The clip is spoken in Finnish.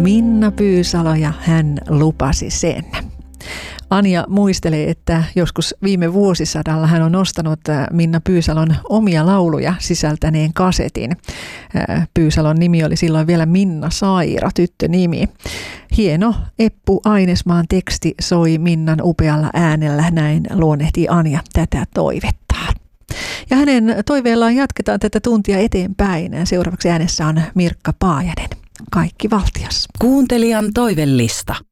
Minna Pyysalo ja hän lupasi sen. Anja muistelee, että joskus viime vuosisadalla hän on nostanut Minna Pyysalon omia lauluja sisältäneen kasetin. Pyysalon nimi oli silloin vielä Minna Saira, tyttönimi. Hieno Eppu Ainesmaan teksti soi Minnan upealla äänellä, näin luonnehtii Anja tätä toivettaan. Ja hänen toiveellaan jatketaan tätä tuntia eteenpäin. Seuraavaksi äänessä on Mirkka Paajanen. Kaikki valtias. Kuuntelijan toivellista.